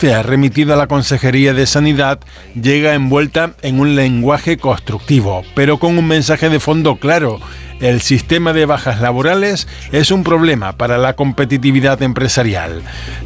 denuncia remitida a la Consejería de Sanidad llega envuelta en un lenguaje constructivo, pero con un mensaje de fondo claro. El sistema de bajas laborales es un problema para la competitividad empresarial.